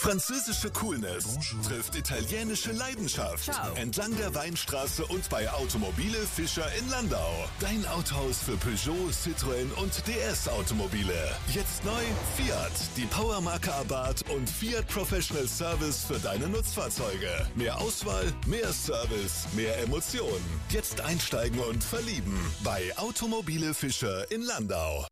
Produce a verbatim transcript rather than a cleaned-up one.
Französische Coolness Bonjour. trifft italienische Leidenschaft. Ciao. Entlang der Weinstraße und bei Automobile Fischer in Landau. Dein Autohaus für Peugeot, Citroën und D S-Automobile. Jetzt neu Fiat, die Powermarke Abarth und Fiat Professional Service für deine Nutzfahrzeuge. Mehr Auswahl, mehr Service, mehr Emotionen. Jetzt einsteigen und verlieben bei Automobile Fischer in Landau.